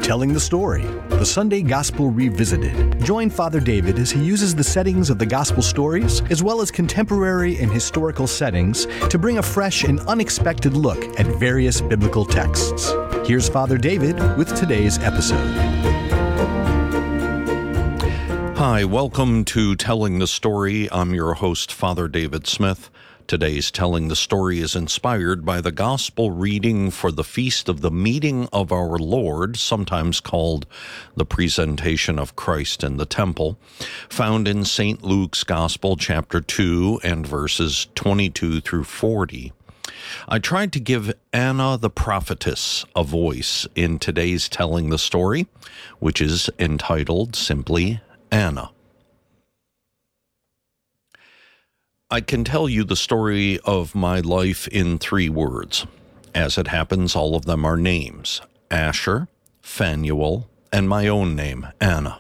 Telling the Story, the Sunday Gospel Revisited. Join Father David as he uses the settings of the Gospel stories, as well as contemporary and historical settings, to bring a fresh and unexpected look at various biblical texts. Here's Father David with today's episode. Hi, welcome to Telling the Story. I'm your host, Father David Smith. Today's Telling the Story is inspired by the Gospel reading for the Feast of the Meeting of Our Lord, sometimes called the Presentation of Christ in the Temple, found in St. Luke's Gospel, chapter 2, and verses 22 through 40. I tried to give Anna the prophetess a voice in today's Telling the Story, which is entitled simply Anna. I can tell you the story of my life in 3 words. As it happens, all of them are names: Asher, Phanuel, and my own name, Anna.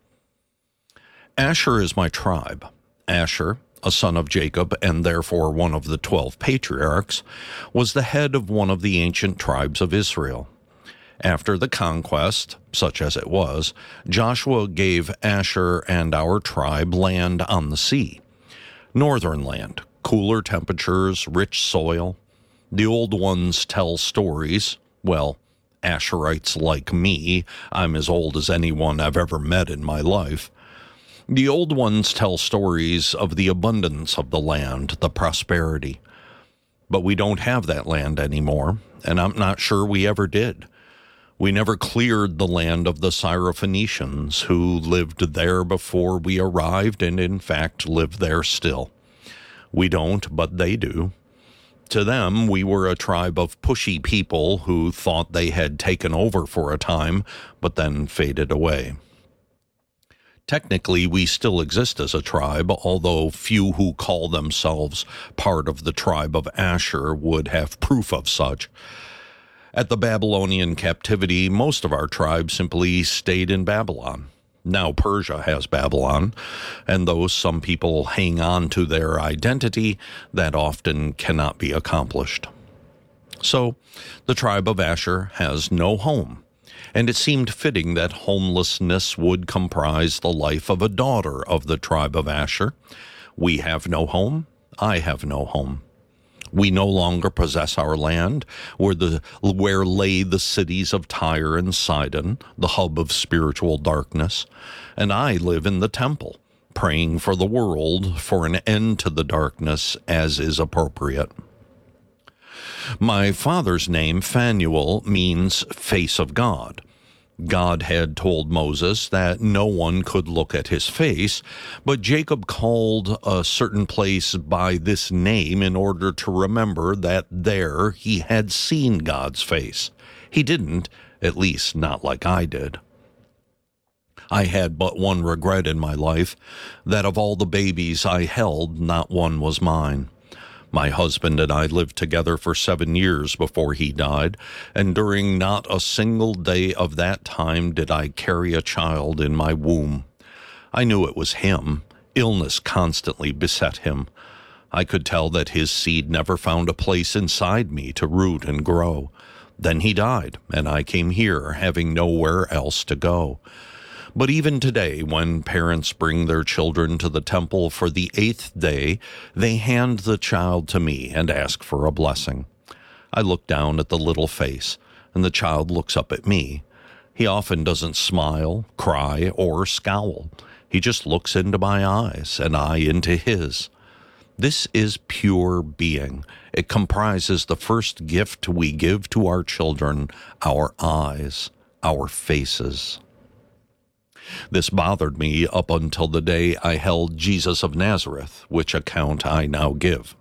Asher is my tribe. Asher, a son of Jacob and therefore one of the 12 patriarchs, was the head of one of the ancient tribes of Israel. After the conquest, such as it was, Joshua gave Asher and our tribe land on the sea. Northern land, cooler temperatures, rich soil. The old ones tell stories. Well, Asherites like me, I'm as old as anyone I've ever met in my life. The old ones tell stories of the abundance of the land, the prosperity. But we don't have that land anymore, and I'm not sure we ever did. We never cleared the land of the Syrophoenicians, who lived there before we arrived and in fact live there still. We don't, but they do. To them, we were a tribe of pushy people who thought they had taken over for a time, but then faded away. Technically, we still exist as a tribe, although few who call themselves part of the tribe of Asher would have proof of such. At the Babylonian captivity, most of our tribe simply stayed in Babylon. Now Persia has Babylon, and though some people hang on to their identity, that often cannot be accomplished. So, the tribe of Asher has no home, and it seemed fitting that homelessness would comprise the life of a daughter of the tribe of Asher. We have no home, I have no home. We no longer possess our land, where lay the cities of Tyre and Sidon, the hub of spiritual darkness, and I live in the temple, praying for the world for an end to the darkness as is appropriate. My father's name, Phanuel, means face of God. God had told Moses that no one could look at his face, but Jacob called a certain place by this name in order to remember that there he had seen God's face. He didn't, at least not like I did. I had but one regret in my life, that of all the babies I held, not one was mine. My husband and I lived together for 7 years before he died, and during not a single day of that time did I carry a child in my womb. I knew it was him. Illness constantly beset him. I could tell that his seed never found a place inside me to root and grow. Then he died, and I came here, having nowhere else to go. But even today, when parents bring their children to the temple for the 8th day, they hand the child to me and ask for a blessing. I look down at the little face, and the child looks up at me. He often doesn't smile, cry, or scowl. He just looks into my eyes, and I into his. This is pure being. It comprises the first gift we give to our children, our eyes, our faces. This bothered me up until the day I held Jesus of Nazareth, which account I now give.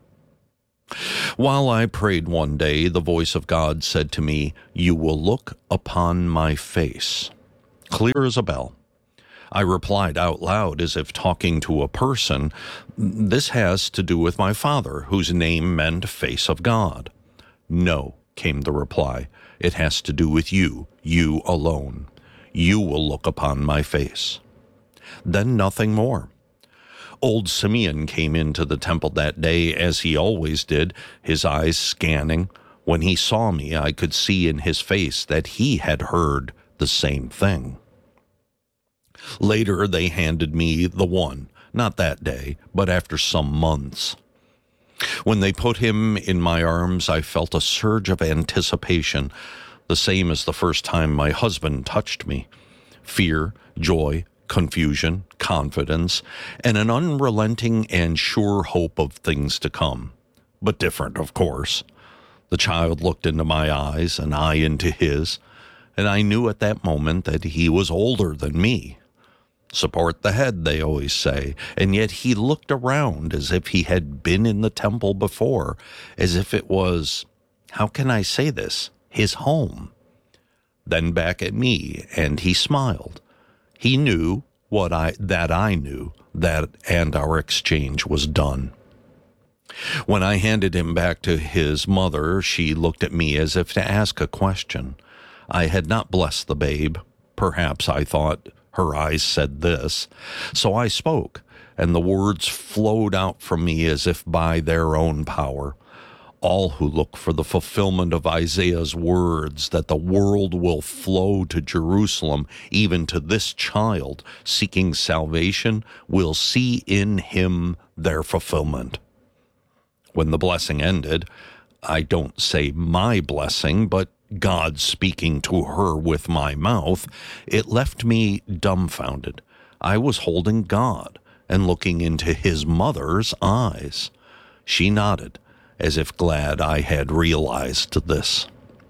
While I prayed one day, the voice of God said to me, "You will look upon my face." Clear as a bell. I replied out loud as if talking to a person, "This has to do with my father, whose name meant face of God." "No," came the reply, "it has to do with you, you alone. You will look upon my face." Then nothing more. Old Simeon came into the temple that day, as he always did, his eyes scanning. When he saw me, I could see in his face that he had heard the the same thing. Later, they handed me the one, not that day, but after some months. When they put him in my arms, I felt a surge of anticipation, the same as the first time my husband touched me. Fear, joy, confusion, confidence, and an unrelenting and sure hope of things to come. But different, of course. The child looked into my eyes and I into his, and I knew at that moment that he was older than me. Support the head, they always say, and yet he looked around as if he had been in the temple before, as if it was, how can I say this, his home. Then back at me, and he smiled. He knew that I knew, and our exchange was done. When I handed him back to his mother, she looked at me as if to ask a question. I had not blessed the babe. Perhaps, I thought, her eyes said this. So I spoke, and the words flowed out from me as if by their own power. All who look for the fulfillment of Isaiah's words, that the world will flow to Jerusalem, even to this child seeking salvation, will see in him their fulfillment. When the blessing ended, I don't say my blessing, but God speaking to her with my mouth, it left me dumbfounded. I was holding God and looking into his mother's eyes. She nodded, as if glad I had realized this.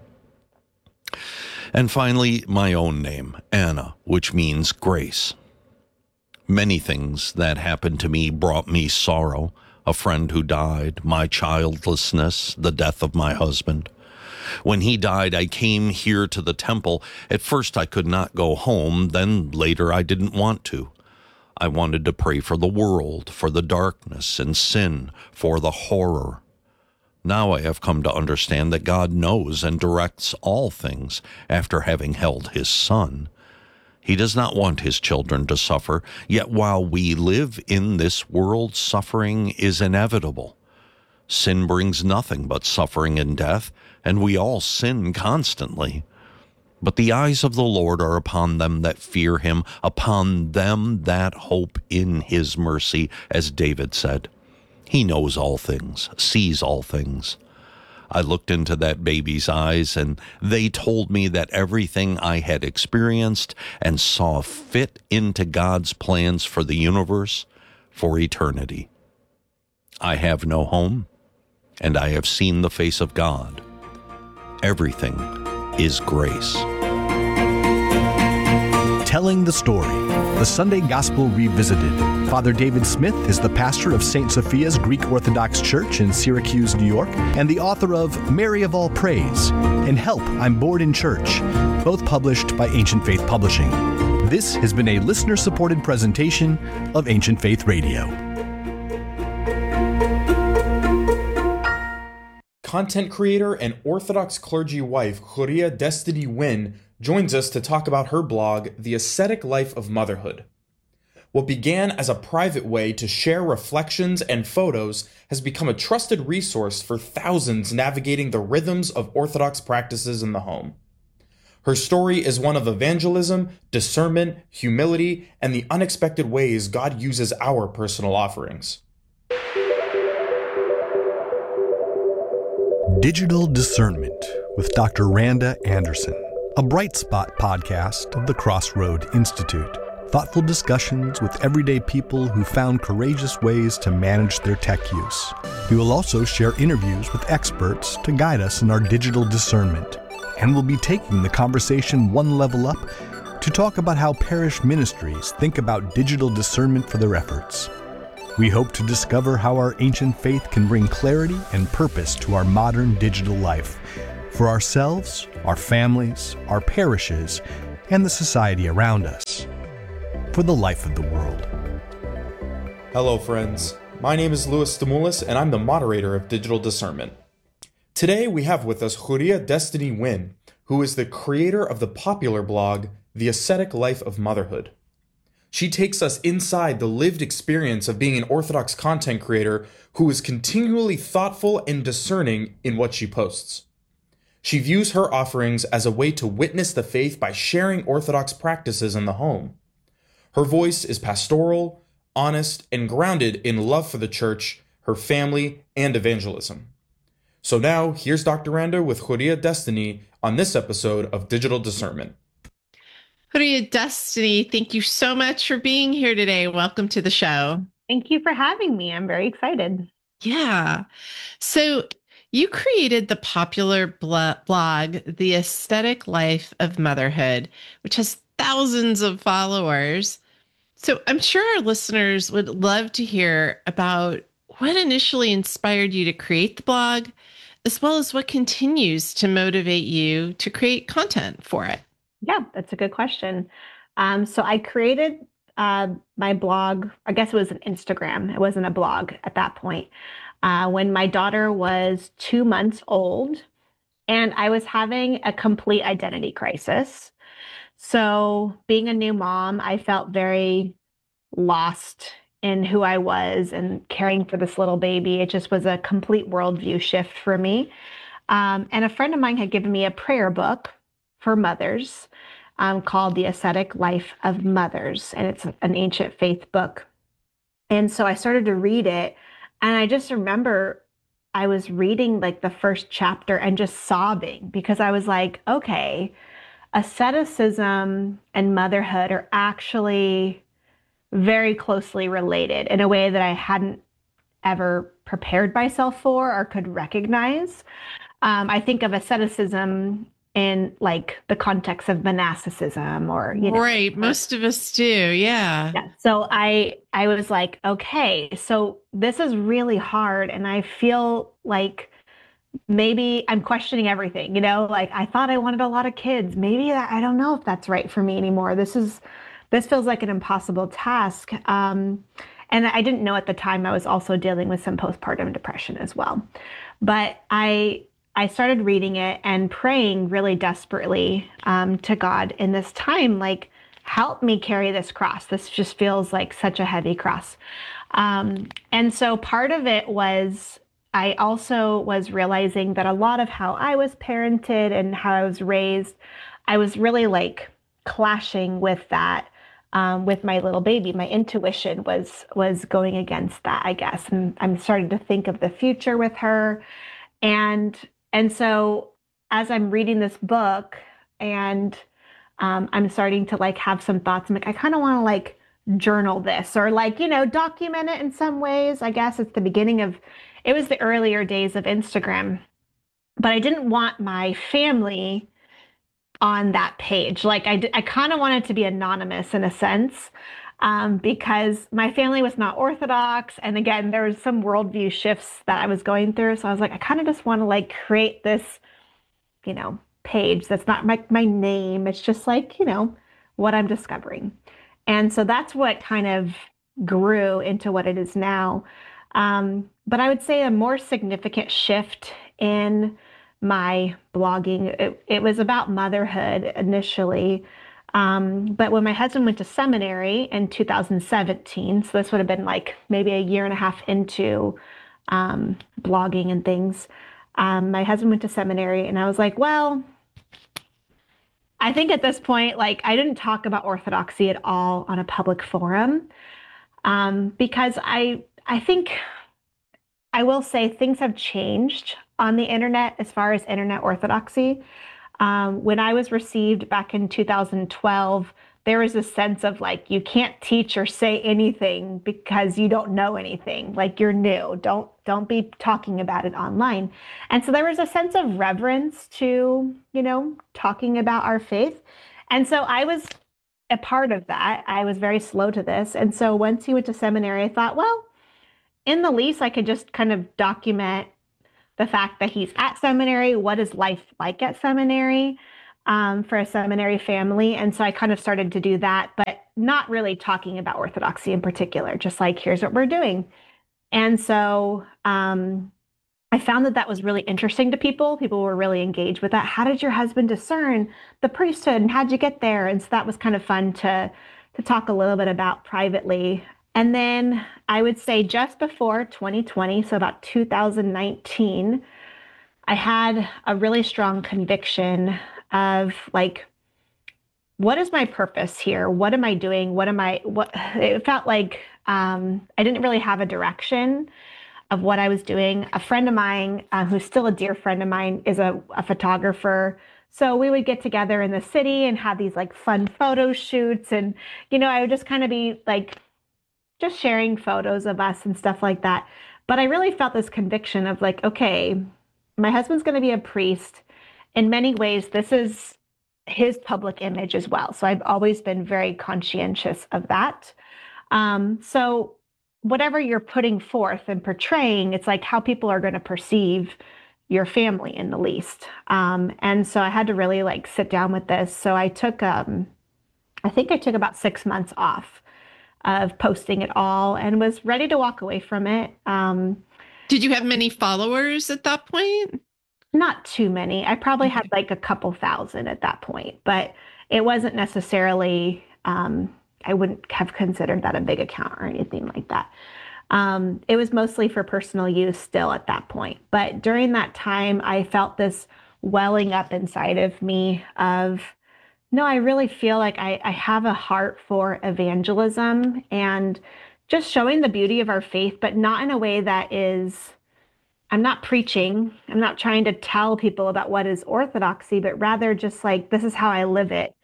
And finally, my own name, Anna, which means grace. Many things that happened to me brought me sorrow. A friend who died, my childlessness, the death of my husband. When he died, I came here to the temple. At first, I could not go home. Then later, I didn't want to. I wanted to pray for the world, for the darkness and sin, for the horror. Now I have come to understand that God knows and directs all things after having held his Son. He does not want his children to suffer, yet while we live in this world, suffering is inevitable. Sin brings nothing but suffering and death, and we all sin constantly. But the eyes of the Lord are upon them that fear him, upon them that hope in his mercy, as David said. He knows all things, sees all things. I looked into that baby's eyes, and they told me that everything I had experienced and saw fit into God's plans for the universe, for eternity. I have no home, and I have seen the face of God. Everything is grace. Telling the story, the Sunday Gospel Revisited. Father David Smith is the pastor of St. Sophia's Greek Orthodox Church in Syracuse, New York, and the author of Mary of All Praise and Help, I'm Bored in Church, both published by Ancient Faith Publishing. This has been a listener-supported presentation of Ancient Faith Radio. Content creator and Orthodox clergy wife Horia Destiny Wynn joins us to talk about her blog, The Ascetic Life of Motherhood. What began as a private way to share reflections and photos has become a trusted resource for thousands navigating the rhythms of Orthodox practices in the home. Her story is one of evangelism, discernment, humility, and the unexpected ways God uses our personal offerings. Digital Discernment with Dr. Randa Anderson, a Bright Spot podcast of the Crossroad Institute. Thoughtful discussions with everyday people who found courageous ways to manage their tech use. We will also share interviews with experts to guide us in our digital discernment. And we'll be taking the conversation one level up to talk about how parish ministries think about digital discernment for their efforts. We hope to discover how our ancient faith can bring clarity and purpose to our modern digital life, for ourselves, our families, our parishes, and the society around us, for the life of the world. Hello friends, my name is Louis Stamoulis and I'm the moderator of Digital Discernment. Today we have with us Horia Destiny Wynn, who is the creator of the popular blog, The Ascetic Life of Motherhood. She takes us inside the lived experience of being an Orthodox content creator who is continually thoughtful and discerning in what she posts. She views her offerings as a way to witness the faith by sharing Orthodox practices in the home. Her voice is pastoral, honest, and grounded in love for the church, her family, and evangelism. So now, here's Dr. Randa with Huria Destiny on this episode of Digital Discernment. Huria Destiny, thank you so much for being here today. Welcome to the show. Thank you for having me. I'm very excited. Yeah. So you created the popular blog, The Aesthetic Life of Motherhood, which has thousands of followers. So I'm sure our listeners would love to hear about what initially inspired you to create the blog, as well as what continues to motivate you to create content for it. Yeah, that's a good question. So I created my blog, I guess it was an Instagram. It wasn't a blog at that point. When my daughter was 2 months old and I was having a complete identity crisis. So being a new mom, I felt very lost in who I was and caring for this little baby. It just was a complete worldview shift for me. And a friend of mine had given me a prayer book for mothers called The Ascetic Life of Mothers. And it's an ancient faith book. And so I started to read it. And I just remember I was reading like the first chapter and just sobbing because I was like, okay, asceticism and motherhood are actually very closely related in a way that I hadn't ever prepared myself for or could recognize. I think of asceticism in like the context of monasticism or, Right. Most of us do. Yeah. So I was like, okay, so this is really hard. And I feel like maybe I'm questioning everything, like I thought I wanted a lot of kids. Maybe I don't know if that's right for me anymore. This feels like an impossible task. And I didn't know at the time I was also dealing with some postpartum depression as well. But I started reading it and praying really desperately to God in this time, like, help me carry this cross. This just feels like such a heavy cross. And so part of it was, I also was realizing that a lot of how I was parented and how I was raised, I was really like clashing with that. With my little baby, my intuition was going against that, I guess. And I'm starting to think of the future with her. And so as I'm reading this book and I'm starting to like have some thoughts, I'm like, I kind of want to like journal this or like, document it in some ways. I guess it was the earlier days of Instagram, but I didn't want my family on that page. Like I kind of wanted to be anonymous in a sense, because my family was not Orthodox. And again, there was some worldview shifts that I was going through. So I was like, I kind of just want to like create this, page that's not my name. It's just like, what I'm discovering. And so that's what kind of grew into what it is now. But I would say a more significant shift in my blogging, it was about motherhood initially. But when my husband went to seminary in 2017, so this would have been like maybe a year and a half into blogging and things, my husband went to seminary and I was like, well, I think at this point, like I didn't talk about orthodoxy at all on a public forum, because I think I will say things have changed on the internet as far as internet orthodoxy. When I was received back in 2012, there was a sense of like, you can't teach or say anything because you don't know anything. Like you're new. Don't be talking about it online. And so there was a sense of reverence to, talking about our faith. And so I was a part of that. I was very slow to this. And so once he went to seminary, I thought, well, in the least, I could just kind of document the fact that he's at seminary. What is life like at seminary for a seminary family? And so I kind of started to do that, but not really talking about orthodoxy in particular, just like, here's what we're doing. And so I found that was really interesting to people. People were really engaged with that. How did your husband discern the priesthood and how'd you get there? And so that was kind of fun to talk a little bit about privately. And then I would say just before 2020, so about 2019, I had a really strong conviction of like, what is my purpose here? What am I doing? What it felt like I didn't really have a direction of what I was doing. A friend of mine, who's still a dear friend of mine, is a photographer. So we would get together in the city and have these like fun photo shoots. And, I would just kind of be like just sharing photos of us and stuff like that. But I really felt this conviction of like, okay, my husband's going to be a priest. In many ways, this is his public image as well. So I've always been very conscientious of that. So whatever you're putting forth and portraying, it's like how people are going to perceive your family in the least. And so I had to really like sit down with this. So I think I took about 6 months off of posting it all and was ready to walk away from it. Did you have many followers at that point? Not too many. I probably had Okay. like a couple thousand at that point, but it wasn't necessarily, I wouldn't have considered that a big account or anything like that. It was mostly for personal use still at that point. But during that time, I felt this welling up inside of me of, no, I really feel like I have a heart for evangelism and just showing the beauty of our faith, but not in a way that is, I'm not preaching. I'm not trying to tell people about what is orthodoxy, but rather just like, this is how I live it.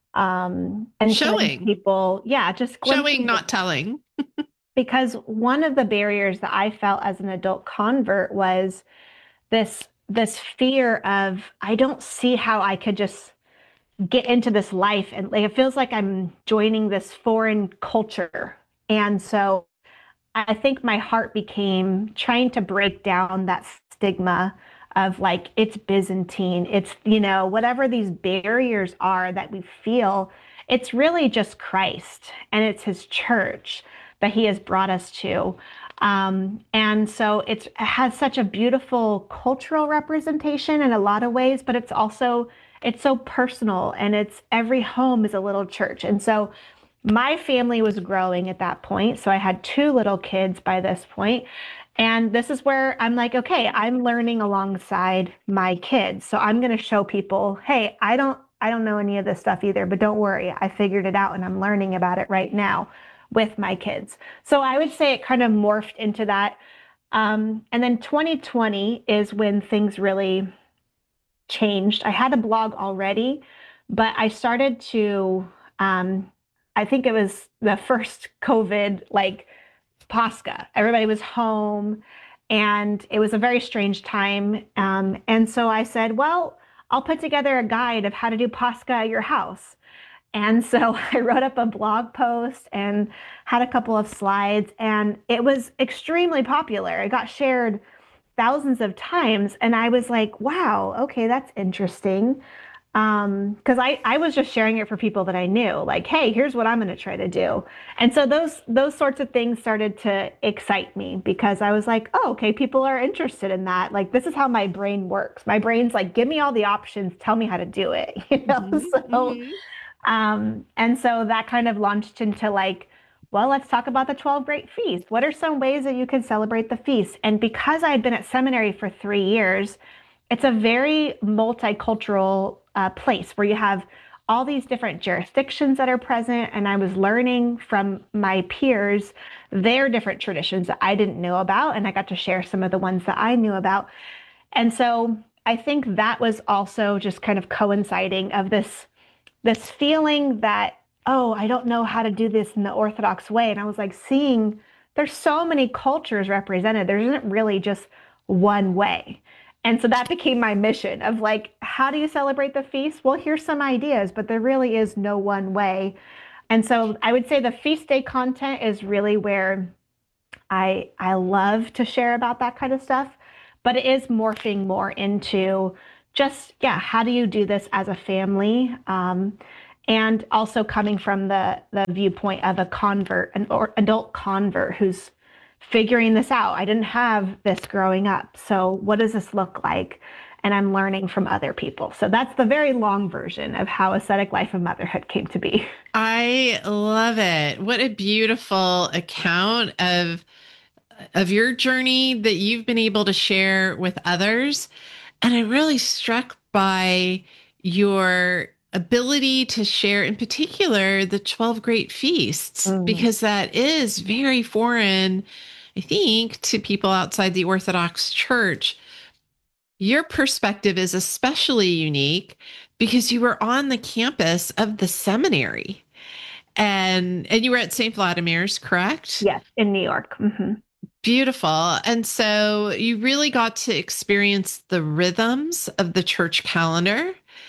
And showing Showing, people, yeah, just showing, glimpsing not telling. because one of the barriers that I felt as an adult convert was this fear of I don't see how I could just get into this life and like it feels like I'm joining this foreign culture. And so I think my heart became trying to break down that stigma of like it's Byzantine, it's whatever these barriers are that we feel, it's really just Christ and it's his church that he has brought us to. And so it has such a beautiful cultural representation in a lot of ways, but it's so personal and it's every home is a little church. And so my family was growing at that point. So I had two little kids by this point. And this is where I'm like, okay, I'm learning alongside my kids. So I'm going to show people, hey, I don't know any of this stuff either, but don't worry. I figured it out and I'm learning about it right now with my kids. So I would say it kind of morphed into that. And then 2020 is when things really changed. I had a blog already, but I started to, I think it was the first COVID, like Pascha. Everybody was home and it was a very strange time. And so I said, well, I'll put together a guide of how to do Pascha at your house. And so I wrote up a blog post and had a couple of slides, and it was extremely popular. It got shared thousands of times, and I was like, wow, okay, that's interesting. Because I was just sharing it for people that I knew, like, hey, here's what I'm going to try to do. And so those sorts of things started to excite me because I was like, oh, okay, people are interested in that. Like, this is how my brain works. My brain's like, give me all the options, tell me how to do it, Mhm, So mhm. and so that kind of launched into like, well, let's talk about the 12 great feasts. What are some ways that you can celebrate the feast? And because I had been at seminary for 3 years, it's a very multicultural place where you have all these different jurisdictions that are present. And I was learning from my peers their different traditions that I didn't know about. And I got to share some of the ones that I knew about. And so I think that was also just kind of coinciding of this feeling that, oh, I don't know how to do this in the Orthodox way. And I was like, seeing there's so many cultures represented. There isn't really just one way. And so that became my mission of like, how do you celebrate the feast? Well, here's some ideas, but there really is no one way. And so I would say the feast day content is really where I love to share about that kind of stuff, but it is morphing more into just, yeah, how do you do this as a family? And also coming from the viewpoint of a convert, an or adult convert who's figuring this out. I didn't have this growing up. So what does this look like? And I'm learning from other people. So that's the very long version of how Ascetic Life of Motherhood came to be. I love it. What a beautiful account of your journey that you've been able to share with others. And I'm really struck by your ability to share, in particular, the 12 great feasts, Mm, because that is very foreign, I think, to people outside the Orthodox Church. Your perspective is especially unique because you were on the campus of the seminary and you were at St. Vladimir's, correct? yes, in New York. Beautiful. And so you really got to experience the rhythms of the church calendar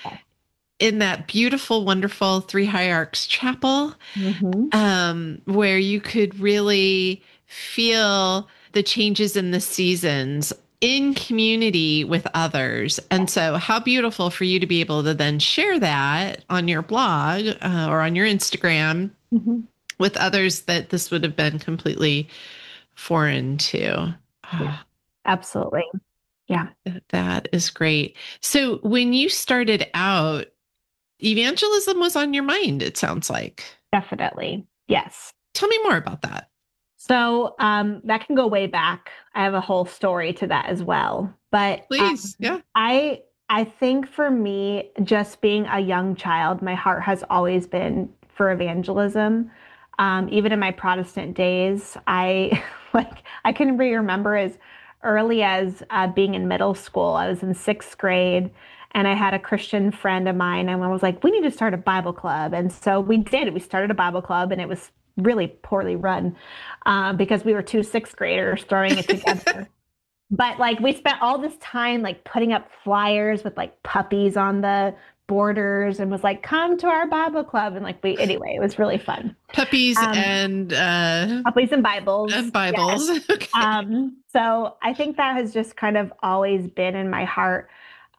in that beautiful, wonderful Three Hierarchs Chapel, Mm-hmm. where you could really feel the changes in the seasons in community with others. And so, how beautiful for you to be able to then share that on your blog or on your Instagram Hmm. with others that this would have been completely foreign to. Yeah, Ah, absolutely. Yeah, that is great. So, when you started out, evangelism was on your mind, it sounds like. definitely. Yes. Tell me more about that. So that can go way back. I have a whole story to that as well. But Please. Yeah. I think for me, just being a young child, my heart has always been for evangelism. Even in my Protestant days, I like I can remember as early as being in middle school. I was in sixth grade, and I had a Christian friend of mine, and I was like, "We need to start a Bible club." And so we did. We started a Bible club, and it was really poorly run because we were two sixth graders throwing it together. But like we spent all this time like putting up flyers with like puppies on the borders and was like, come to our Bible club. And like we, anyway, it was really fun. Puppies Um, Puppies and and Yes. Bibles. Okay. So I think that has just kind of always been in my heart.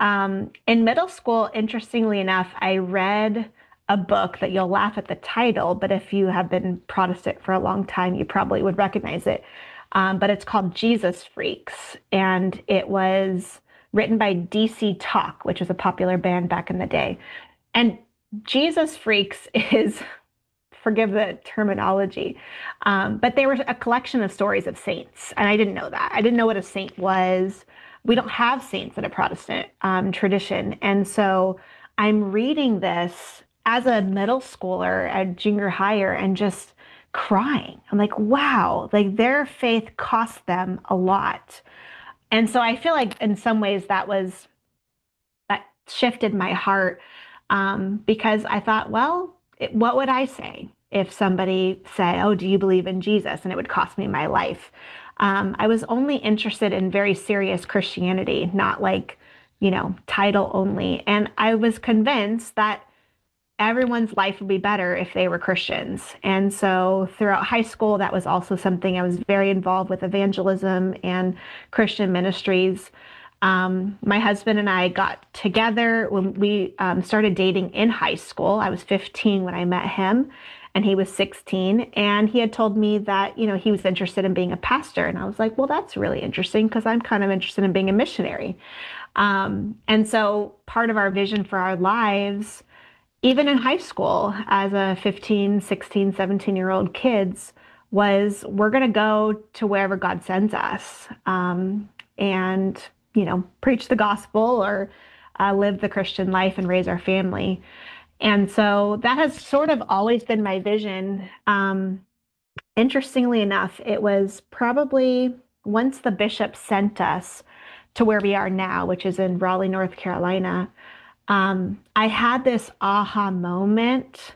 In middle school, interestingly enough, I read a book that you'll laugh at the title, but if you have been Protestant for a long time, you probably would recognize it. But it's called Jesus Freaks, and it was written by DC Talk, which was a popular band back in the day. And Jesus Freaks is, forgive the terminology, but they were a collection of stories of saints. And I didn't know that. I didn't know what a saint was. We don't have saints in a Protestant tradition. And so I'm reading this as a middle schooler at junior higher and just crying. I'm like, wow, like their faith cost them a lot. And so I feel like in some ways that shifted my heart because I thought, well, what would I say if somebody said, "Oh, do you believe in Jesus?" and it would cost me my life. I was only interested in very serious Christianity, not like, title only. And I was convinced that everyone's life would be better if they were Christians. And so throughout high school, that was also something I was very involved with evangelism and Christian ministries. My husband and I got together when we started dating in high school. I was 15 when I met him, and he was 16. And he had told me that, he was interested in being a pastor. And I was like, well, that's really interesting because I'm kind of interested in being a missionary. And so part of our vision for our lives, even in high school, as a 15, 16, 17-year-old kids, was we're going to go to wherever God sends us. And preach the gospel or live the Christian life and raise our family. And so that has sort of always been my vision. Interestingly enough, it was probably once the bishop sent us to where we are now, which is in Raleigh, North Carolina. I had this aha moment.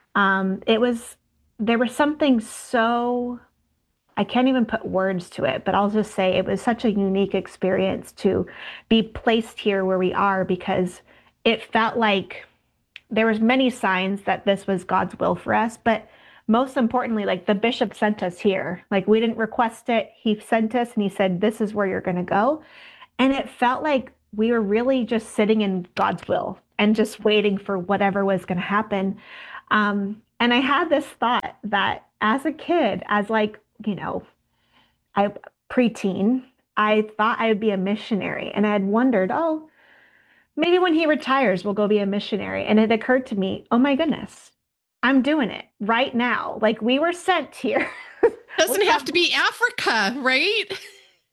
There was something so I can't even put words to it, but I'll just say it was such a unique experience to be placed here where we are because it felt like there was many signs that this was God's will for us, but most importantly, like the bishop sent us here. Like we didn't request it. He sent us and he said, this is where you're going to go. And it felt like we were really just sitting in God's will and just waiting for whatever was going to happen. And I had this thought that as a kid, as like, I preteen, I thought I would be a missionary. And I had wondered, oh, maybe when he retires, we'll go be a missionary. And it occurred to me, oh my goodness, I'm doing it right now. Like we were sent here. Doesn't have to be Africa, right?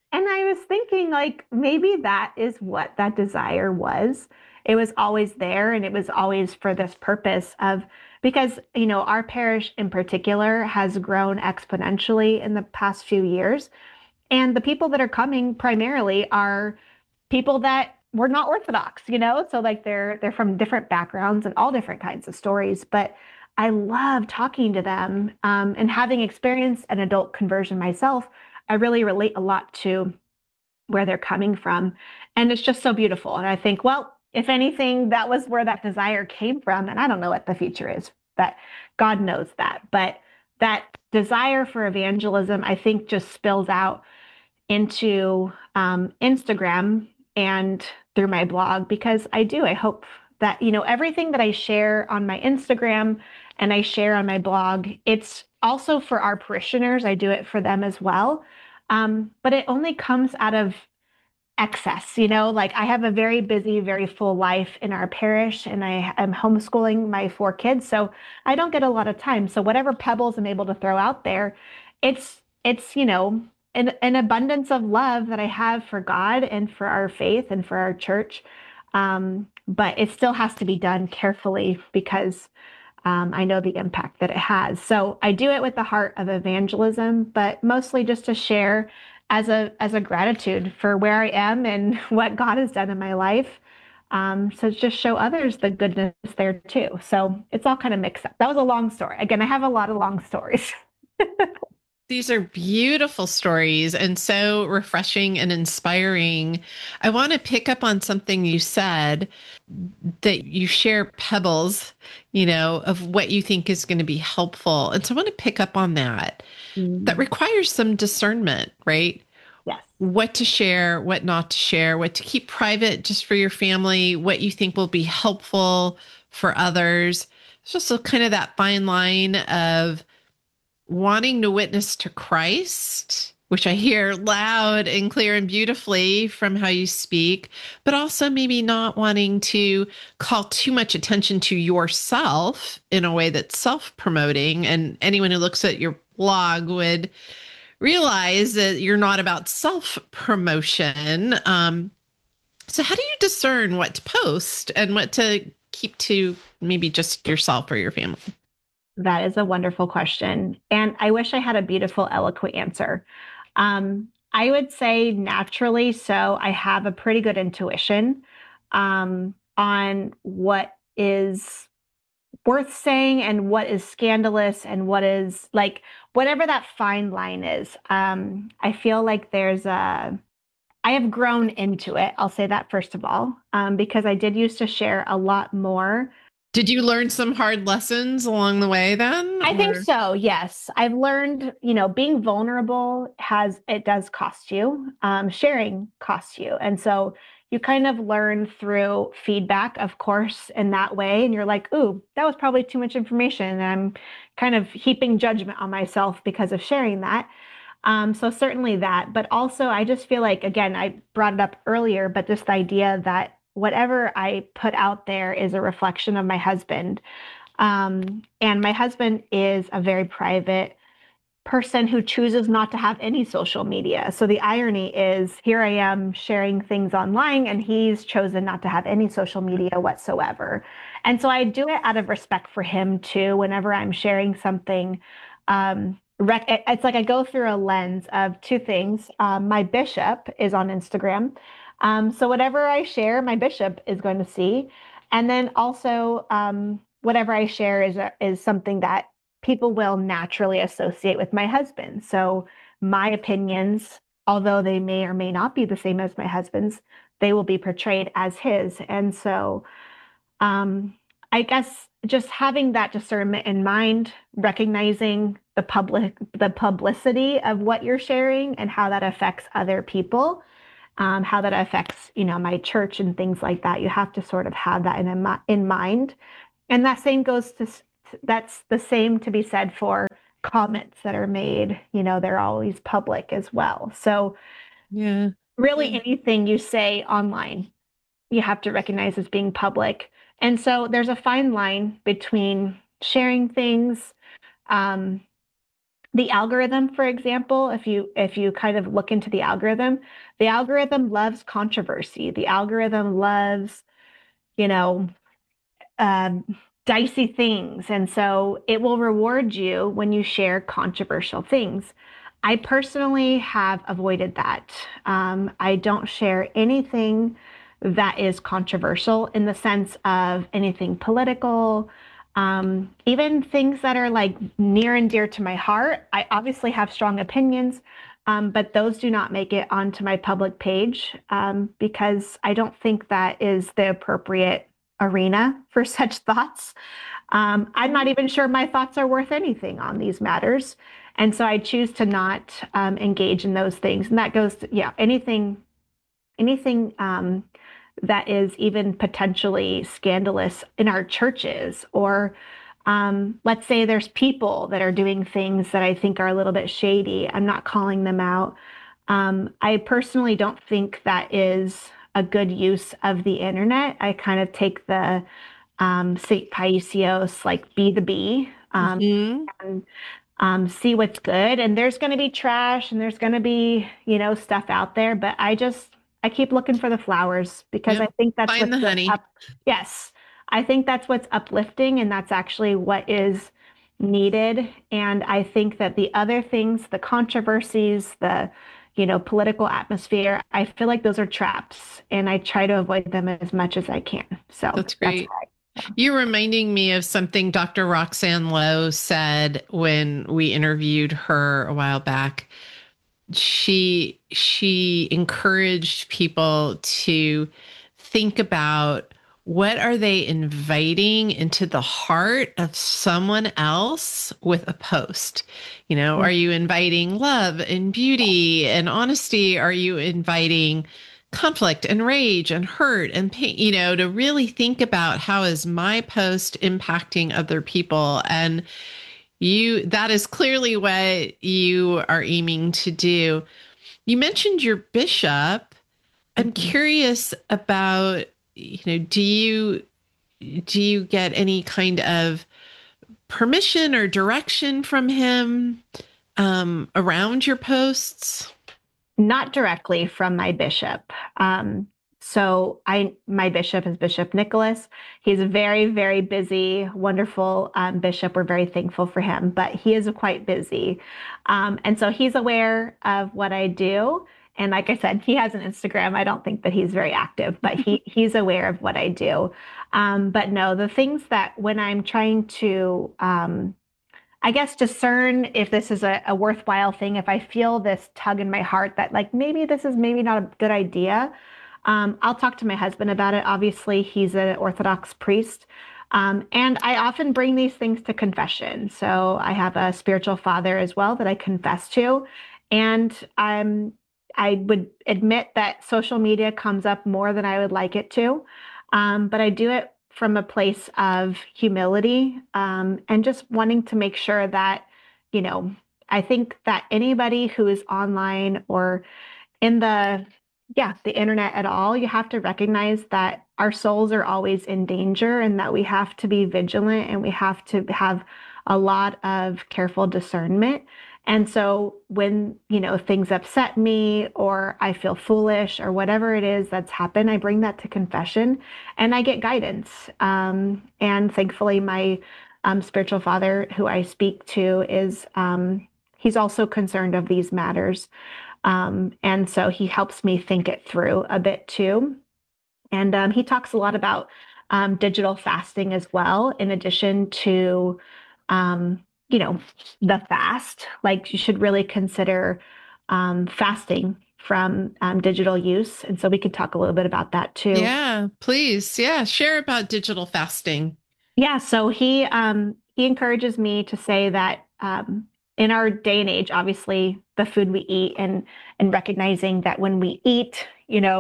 And I was thinking, like, maybe that is what that desire was. It was always there, and it was always for this purpose of, because, our parish in particular has grown exponentially in the past few years. And the people that are coming primarily are people that were not Orthodox, So like they're from different backgrounds and all different kinds of stories. But I love talking to them, and having experienced an adult conversion myself, I really relate a lot to where they're coming from. And it's just so beautiful. And I think, well, if anything, that was where that desire came from. And I don't know what the future is, that God knows that. But that desire for evangelism, I think, just spills out into Instagram and through my blog, because I hope that, everything that I share on my Instagram and I share on my blog, it's also for our parishioners. I do it for them as well. But it only comes out of excess, like I have a very busy, very full life in our parish, and I am homeschooling my 4 kids. So I don't get a lot of time. So whatever pebbles I'm able to throw out there, it's, an abundance of love that I have for God and for our faith and for our church. But it still has to be done carefully, because I know the impact that it has. So I do it with the heart of evangelism, but mostly just to share as a gratitude for where I am and what God has done in my life. So just show others the goodness there too. So it's all kind of mixed up. That was a long story. Again, I have a lot of long stories. These are beautiful stories and so refreshing and inspiring. I want to pick up on something you said, that you share pebbles, of what you think is going to be helpful. And so I want to pick up on that. That requires some discernment, right? Yes. What to share, what not to share, what to keep private just for your family, what you think will be helpful for others. It's just kind of that fine line of wanting to witness to Christ, which I hear loud and clear and beautifully from how you speak, but also maybe not wanting to call too much attention to yourself in a way that's self-promoting. And anyone who looks at your blog would realize that you're not about self-promotion. So how do you discern what to post and what to keep to maybe just yourself or your family? That is a wonderful question. And I wish I had a beautiful, eloquent answer. I would say naturally, so I have a pretty good intuition on what is worth saying and what is scandalous and what is, like, whatever that fine line is. I feel like I have grown into it. I'll say that first of all, because I did used to share a lot more. Did you learn some hard lessons along the way then? I think so. Yes. I've learned, being vulnerable it does cost you. Sharing costs you. And so you kind of learn through feedback, of course, in that way. And you're like, ooh, that was probably too much information. And I'm kind of heaping judgment on myself because of sharing that. So certainly that, but also I just feel like, again, I brought it up earlier, but just the idea that whatever I put out there is a reflection of my husband. And my husband is a very private person who chooses not to have any social media. So the irony is, here I am sharing things online, and he's chosen not to have any social media whatsoever. And so I do it out of respect for him too. Whenever I'm sharing something, it's like I go through a lens of two things. My bishop is on Instagram. So whatever I share, my bishop is going to see. And then also, whatever I share is something that people will naturally associate with my husband. So my opinions, although they may or may not be the same as my husband's, they will be portrayed as his. And so I guess just having that discernment in mind, recognizing the publicity of what you're sharing and how that affects other people, how that affects, my church and things like that. You have to sort of have that in mind. And that's the same to be said for comments that are made. They're always public as well. So Yeah. really anything you say online, you have to recognize as being public. And so there's a fine line between sharing things, The algorithm, for example, if you kind of look into the algorithm loves controversy. The algorithm loves, you know, um, dicey things. And so it will reward you when you share controversial things. I personally have avoided that. I don't share anything that is controversial in the sense of anything political, even things that are like near and dear to my heart. I obviously have strong opinions, but those do not make it onto my public page because I don't think that is the appropriate arena for such thoughts. I'm not even sure my thoughts are worth anything on these matters. And so I choose to not engage in those things. And that goes to, yeah, anything that is even potentially scandalous in our churches, or let's say there's people that are doing things that I think are a little bit shady. I'm not calling them out. I personally don't think that is a good use of the internet. I kind of take the St. Paisios, like be the bee, Mhm. and see what's good. And there's going to be trash and there's going to be, stuff out there. But I keep looking for the flowers because I Yep. think that's Find what's the honey. yes, I think that's what's uplifting and that's actually what is needed. And I think that the other things, the controversies, the, political atmosphere, I feel like those are traps and I try to avoid them as much as I can. So That's that's great. You're reminding me of something Dr. Roxanne Lowe said when we interviewed her a while back. She encouraged people to think about what are they inviting into the heart of someone else with a post. Are you inviting love and beauty and honesty? Are you inviting conflict and rage and hurt and pain? To really think about, how is my post impacting other people? And that is clearly what you are aiming to do. You mentioned your bishop. I'm Mhm. curious about, do you get any kind of permission or direction from him around your posts? Not directly from my bishop. My bishop is Bishop Nicholas. He's a very, very busy, wonderful bishop. We're very thankful for him, but he is quite busy. And so he's aware of what I do. And like I said, he has an Instagram. I don't think that he's very active, but he's aware of what I do. But no, the things that when I'm trying to I guess discern if this is a worthwhile thing, if I feel this tug in my heart that like maybe this is maybe not a good idea, I'll talk to my husband about it. Obviously, he's an Orthodox priest. And I often bring these things to confession. So I have a spiritual father as well that I confess to. And I would admit that social media comes up more than I would like it to. But I do it from a place of humility and just wanting to make sure that, you know, I think that anybody who is online or in the internet at all, you have to recognize that our souls are always in danger and that we have to be vigilant and we have to have a lot of careful discernment. And so when, things upset me or I feel foolish or whatever it is that's happened, I bring that to confession and I get guidance. And thankfully, my spiritual father, who I speak to, he's also concerned of these matters. And so he helps me think it through a bit too. And he talks a lot about digital fasting as well, in addition to, um, the fast. Like you should really consider fasting from digital use. And so we could talk a little bit about that too. Yeah, please. Yeah, share about digital fasting. Yeah, so he encourages me to say that in our day and age, obviously the food we eat and recognizing that when we eat,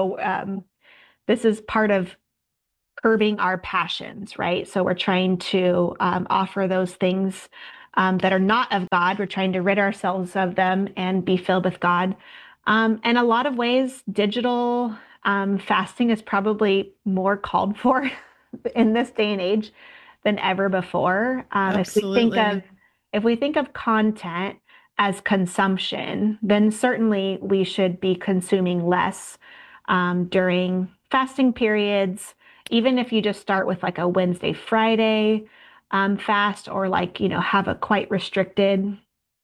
this is part of curbing our passions, right? So we're trying to offer those things that are not of God. We're trying to rid ourselves of them and be filled with God. And a lot of ways, digital fasting is probably more called for in this day and age than ever before. Absolutely. If we think of content, as consumption, then certainly we should be consuming less during fasting periods. Even if you just start with like a Wednesday, Friday fast, or like, have a quite restricted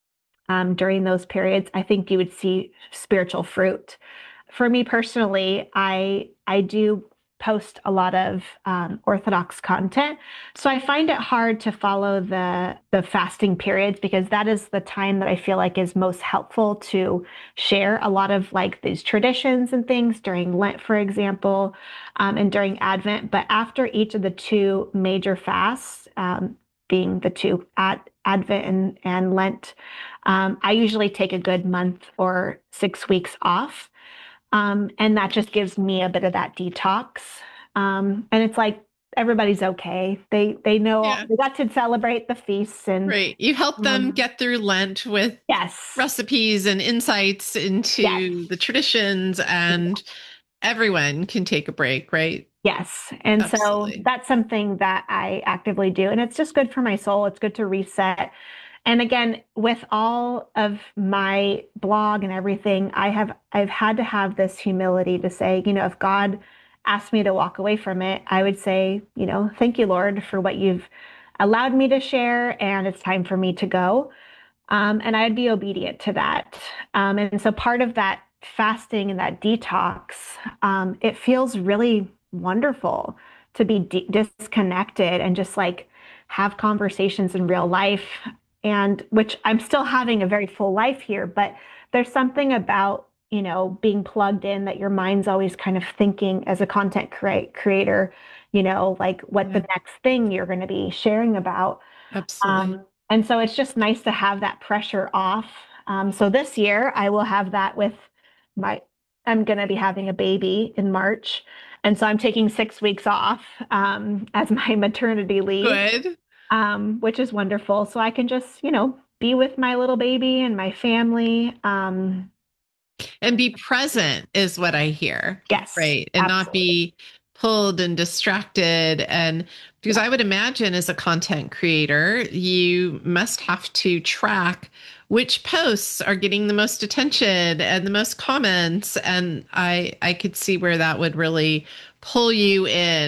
during those periods, I think you would see spiritual fruit. For me personally, I do post a lot of Orthodox content, so I find it hard to follow the fasting periods because that is the time that I feel like is most helpful to share a lot of like these traditions and things during Lent, for example, and during Advent. But after each of the two major fasts, being the two at Advent and Lent, I usually take a good month or 6 weeks off. And that just gives me a bit of that detox. And it's like everybody's okay. They know Yeah. they got to celebrate the feasts and Right. You help them get through Lent with yes. recipes and insights into Yes. the traditions, and everyone can take a break, right? Yes. And so Absolutely. that's something that I actively do. And it's just good for my soul. It's good to reset. And again, with all of my blog and everything, I've had to have this humility to say, if God asked me to walk away from it, I would say, thank you, Lord, for what you've allowed me to share, and it's time for me to go. And I'd be obedient to that. And so part of that fasting and that detox, it feels really wonderful to be disconnected and just like have conversations in real life. And which I'm still having a very full life here, but there's something about, being plugged in that your mind's always kind of thinking as a content creator, like what the next thing you're going to be sharing about. Absolutely. And so it's just nice to have that pressure off. So this year I will have that with my, I'm going to be having a baby in March. And so I'm taking 6 weeks off as my maternity leave, Good. which is wonderful. So I can just, be with my little baby and my family. And be present is what I hear. Yes, Right. And not absolutely. be pulled and distracted. And because I would imagine as a content creator, you must have to track which posts are getting the most attention and the most comments. And I could see where that would really pull you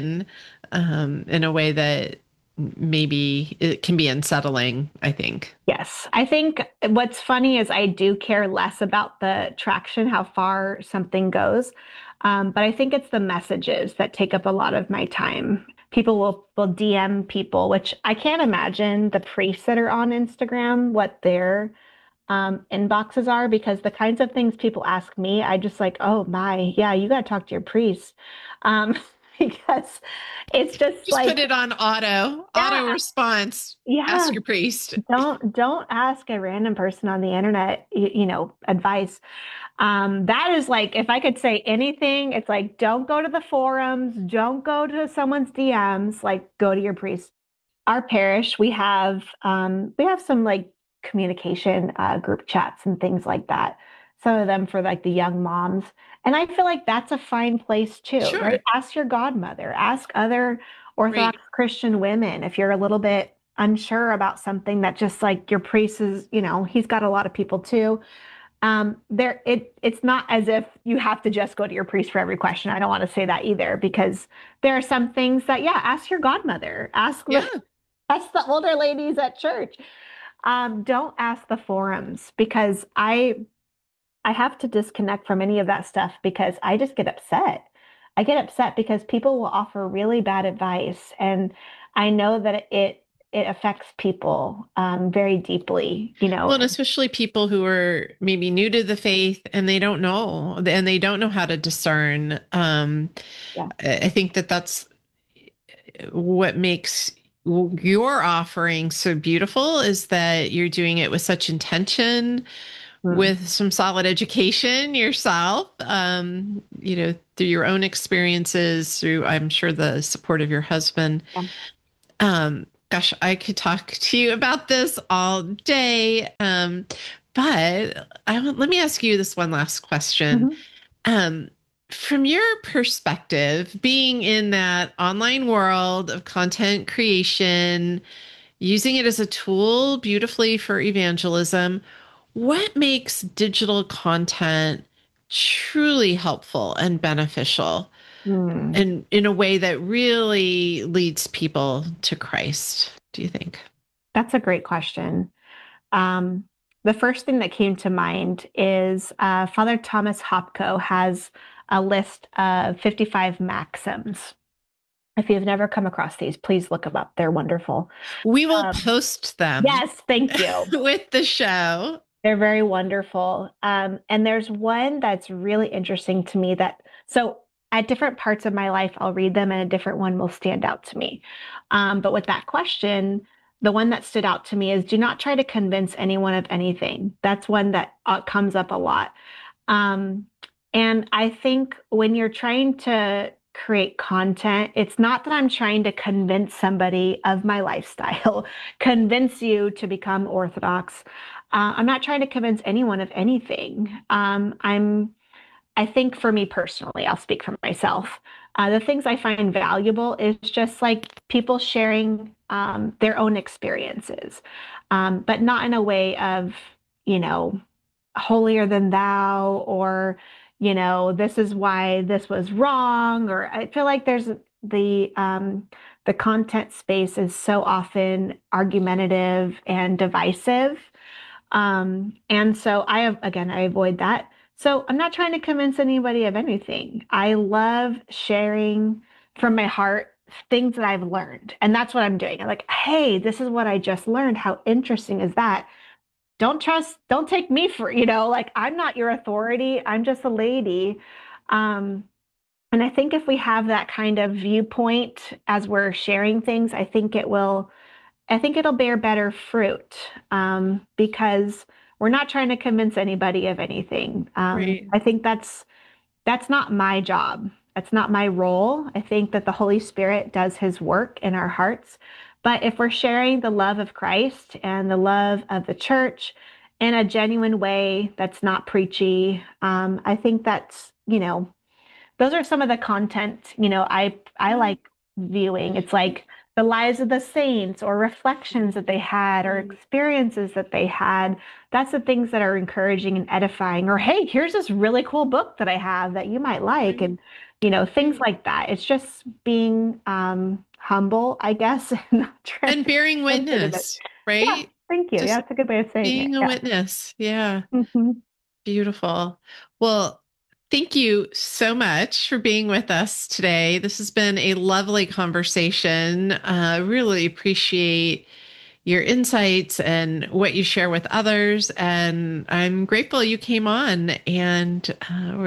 in a way that maybe it can be unsettling, I think. Yes. I think what's funny is I do care less about the traction, how far something goes. But I think it's the messages that take up a lot of my time. People will DM people, which I can't imagine the priests that are on Instagram, what their inboxes are, because the kinds of things people ask me, I just like, oh my, yeah, you got to talk to your priest. Um, because it's just Just like, put it on auto yeah, response. yeah, Ask your priest. don't ask a random person on the internet, advice. That is like, if I could say anything, it's like, don't go to the forums, don't go to someone's DMs, like go to your priest. Our parish, we have some like communication group chats and things like that. Some of them for like the young moms. And I feel like that's a fine place too, right? Sure. Ask your godmother, ask other Right. Orthodox Christian women if you're a little bit unsure about something that just like your priest is, he's got a lot of people too. It's not as if you have to just go to your priest for every question. I don't want to say that either, because there are some things that, yeah, ask your godmother, Yeah. ask the older ladies at church. Don't ask the forums, because I have to disconnect from any of that stuff because I just get upset. I get upset because people will offer really bad advice, and I know that it affects people very deeply. Well, and especially people who are maybe new to the faith and they don't know how to discern. Yeah. I think that's what makes your offering so beautiful, is that you're doing it with such intention, Mm. with some solid education yourself, through your own experiences, through, I'm sure, the support of your husband. Yeah. Gosh, I could talk to you about this all day. But let me ask you this one last question. Mhm. Um, from your perspective, being in that online world of content creation, using it as a tool beautifully for evangelism, what makes digital content truly helpful and beneficial and in a way that really leads people to Christ, do you think? That's a great question. The first thing that came to mind is Father Thomas Hopko has a list of 55 maxims. If you've never come across these, please look them up. They're wonderful. We will post them. Yes, thank you. With the show. They're very wonderful. And there's one that's really interesting to me so at different parts of my life, I'll read them and a different one will stand out to me. But with that question, the one that stood out to me is do not try to convince anyone of anything. That's one that comes up a lot. And I think when you're trying to create content, it's not that I'm trying to convince somebody of my lifestyle, convince you to become Orthodox. I'm not trying to convince anyone of anything. I think for me personally, I'll speak for myself. The things I find valuable is just like people sharing their own experiences, but not in a way of, holier than thou or, this is why this was wrong. Or I feel like there's the content space is so often argumentative and divisive. And so I avoid that. So I'm not trying to convince anybody of anything. I love sharing from my heart things that I've learned. And that's what I'm doing. I'm like, hey, this is what I just learned. How interesting is that? Don't take me for, I'm not your authority. I'm just a lady. And I think if we have that kind of viewpoint as we're sharing things, I think it'll bear better fruit because we're not trying to convince anybody of anything. Right. I think that's not my job. That's not my role. I think that the Holy Spirit does his work in our hearts. But if we're sharing the love of Christ and the love of the church in a genuine way that's not preachy, I think that's, those are some of the content, I like viewing. It's like the lives of the saints or reflections that they had or experiences that they had. That's the things that are encouraging and edifying. Or, hey, here's this really cool book that I have that you might like. And, things like that. It's just being humble, I guess. And bearing witness, right? Yeah, thank you. That's a good way of saying it. Being a witness. Yeah. Mm-hmm. Beautiful. Well, thank you so much for being with us today. This has been a lovely conversation. Really appreciate your insights and what you share with others. And I'm grateful you came on and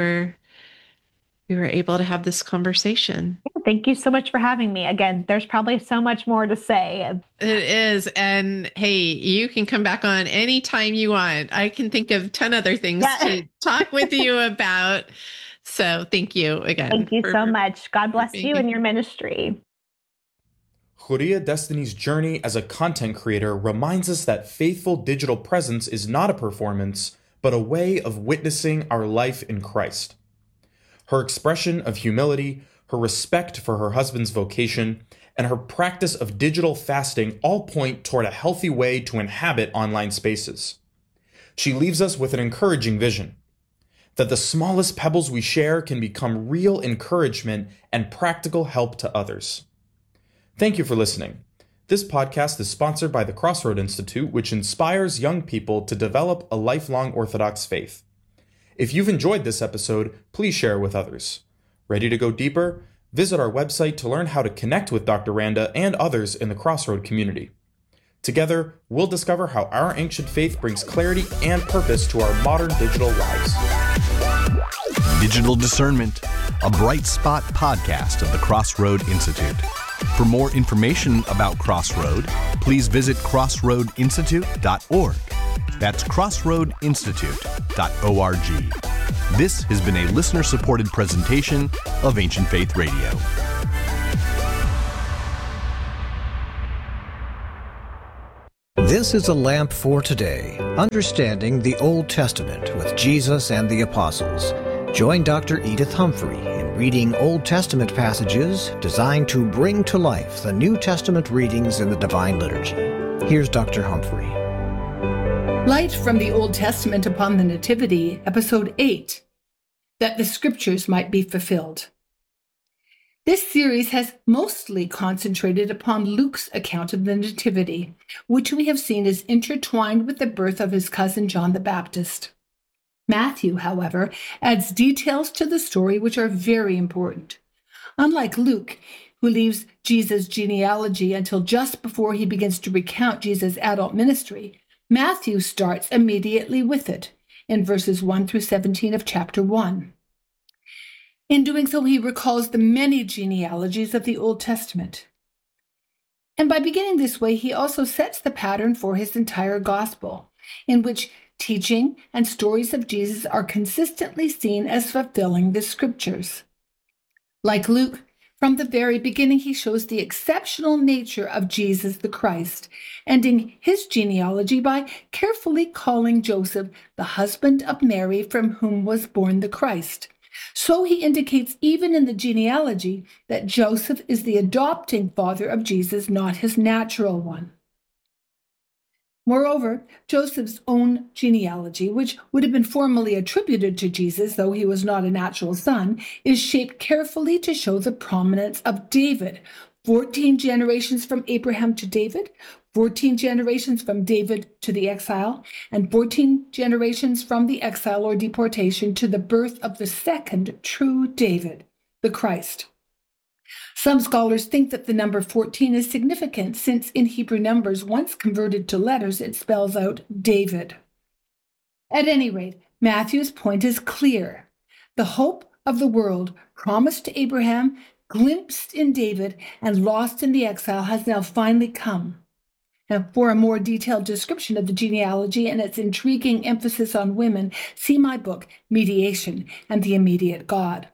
we were able to have this conversation. Thank you so much for having me. Again, there's probably so much more to say. It is. And hey, you can come back on anytime you want. I can think of 10 other things to talk with you about. So thank you again. Thank you so much. God bless you and your ministry. Horia Destiny's journey as a content creator reminds us that faithful digital presence is not a performance, but a way of witnessing our life in Christ. Her expression of humility, her respect for her husband's vocation, and her practice of digital fasting all point toward a healthy way to inhabit online spaces. She leaves us with an encouraging vision, that the smallest pebbles we share can become real encouragement and practical help to others. Thank you for listening. This podcast is sponsored by the Crossroad Institute, which inspires young people to develop a lifelong Orthodox faith. If you've enjoyed this episode, please share it with others. Ready to go deeper? Visit our website to learn how to connect with Dr. Randa and others in the Crossroad community. Together, we'll discover how our ancient faith brings clarity and purpose to our modern digital lives. Digital Discernment, a Bright Spot podcast of the Crossroad Institute. For more information about Crossroad, please visit crossroadinstitute.org. That's crossroadinstitute.org. This has been a listener-supported presentation of Ancient Faith Radio. This is a lamp for today, understanding the Old Testament with Jesus and the Apostles. Join Dr. Edith Humphrey in reading Old Testament passages designed to bring to life the New Testament readings in the Divine Liturgy. Here's Dr. Humphrey. Light from the Old Testament upon the Nativity, Episode 8, that the Scriptures might be fulfilled. This series has mostly concentrated upon Luke's account of the Nativity, which we have seen is intertwined with the birth of his cousin John the Baptist. Matthew, however, adds details to the story which are very important. Unlike Luke, who leaves Jesus' genealogy until just before he begins to recount Jesus' adult ministry, Matthew starts immediately with it in verses 1 through 17 of chapter 1. In doing so, he recalls the many genealogies of the Old Testament. And by beginning this way, he also sets the pattern for his entire gospel, in which teaching and stories of Jesus are consistently seen as fulfilling the Scriptures. Like Luke, from the very beginning, he shows the exceptional nature of Jesus the Christ, ending his genealogy by carefully calling Joseph the husband of Mary from whom was born the Christ. So he indicates even in the genealogy that Joseph is the adopting father of Jesus, not his natural one. Moreover, Joseph's own genealogy, which would have been formally attributed to Jesus, though he was not a natural son, is shaped carefully to show the prominence of David. 14 generations from Abraham to David, 14 generations from David to the exile, and 14 generations from the exile or deportation to the birth of the second true David, the Christ. Some scholars think that the number 14 is significant, since in Hebrew numbers, once converted to letters, it spells out David. At any rate, Matthew's point is clear. The hope of the world, promised to Abraham, glimpsed in David, and lost in the exile, has now finally come. Now, for a more detailed description of the genealogy and its intriguing emphasis on women, see my book, Mediation and the Immediate God.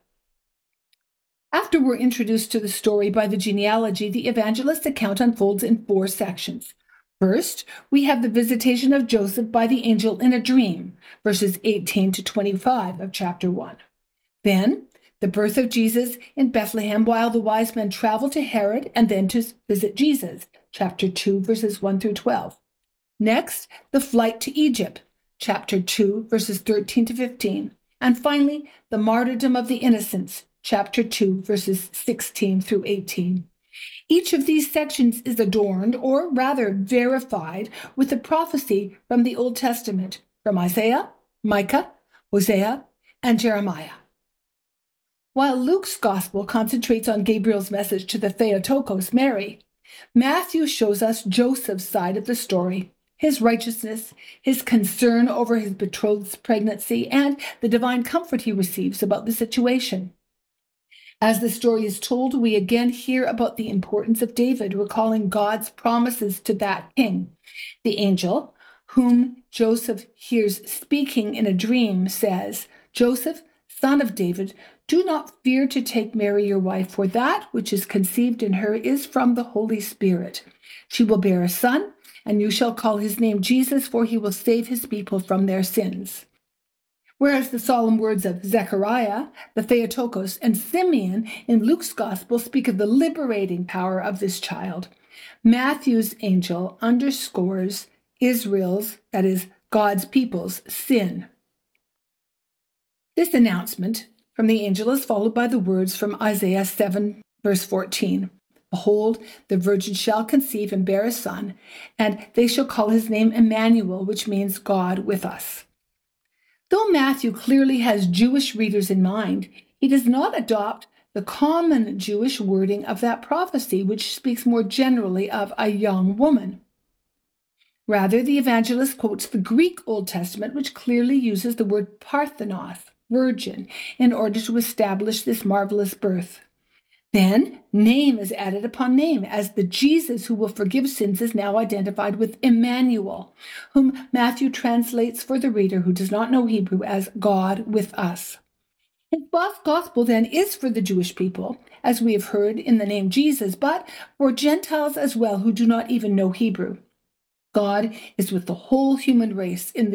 After we're introduced to the story by the genealogy, the evangelist account unfolds in 4 sections. First, we have the visitation of Joseph by the angel in a dream, verses 18 to 25 of chapter 1. Then, the birth of Jesus in Bethlehem while the wise men travel to Herod and then to visit Jesus, chapter 2, verses 1 through 12. Next, the flight to Egypt, chapter 2, verses 13 to 15. And finally, the martyrdom of the innocents, chapter 2, verses 16 through 18. Each of these sections is adorned, or rather verified, with a prophecy from the Old Testament, from Isaiah, Micah, Hosea, and Jeremiah. While Luke's gospel concentrates on Gabriel's message to the Theotokos, Mary, Matthew shows us Joseph's side of the story, his righteousness, his concern over his betrothed's pregnancy, and the divine comfort he receives about the situation. As the story is told, we again hear about the importance of David, recalling God's promises to that king. The angel, whom Joseph hears speaking in a dream, says, "Joseph, son of David, do not fear to take Mary your wife, for that which is conceived in her is from the Holy Spirit. She will bear a son, and you shall call his name Jesus, for he will save his people from their sins." Whereas the solemn words of Zechariah, the Theotokos, and Simeon in Luke's gospel speak of the liberating power of this child, Matthew's angel underscores Israel's, that is, God's people's, sin. This announcement from the angel is followed by the words from Isaiah 7, verse 14. "Behold, the virgin shall conceive and bear a son, and they shall call his name Emmanuel, which means God with us." Though Matthew clearly has Jewish readers in mind, he does not adopt the common Jewish wording of that prophecy, which speaks more generally of a young woman. Rather, the evangelist quotes the Greek Old Testament, which clearly uses the word parthenos, virgin, in order to establish this marvelous birth. Then, name is added upon name, as the Jesus who will forgive sins is now identified with Emmanuel, whom Matthew translates for the reader who does not know Hebrew as God with us. His gospel then is for the Jewish people, as we have heard in the name Jesus, but for Gentiles as well who do not even know Hebrew. God is with the whole human race in